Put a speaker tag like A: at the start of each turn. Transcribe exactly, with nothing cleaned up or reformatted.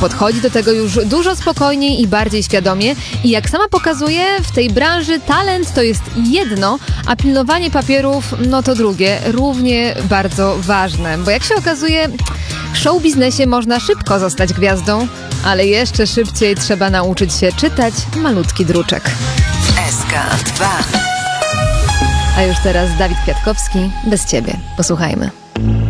A: podchodzi do tego już dużo spokojniej i bardziej świadomie i jak sama pokazuje, w tej branży talent to jest jedno, a pilnowanie papierów no to drugie, równie bardzo ważne, bo jak się okazuje, w show biznesie można szybko zostać gwiazdą, ale jeszcze szybciej trzeba nauczyć się czytać malutki druczek.
B: S K dwa.
A: A już teraz Dawid Kwiatkowski, Bez ciebie. Posłuchajmy.